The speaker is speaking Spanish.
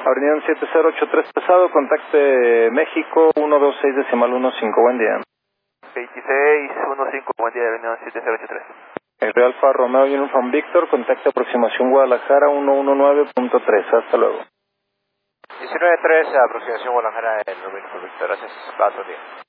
Avenida 7083 pesado, contacte México 126.15, buen día. 2615, buen día, Avenida 7083. El Alfa Romeo Uniform Victor, contacte aproximación Guadalajara 119.3, hasta luego. 19-3, aproximación Guadalajara, el número. Gracias, paso bien.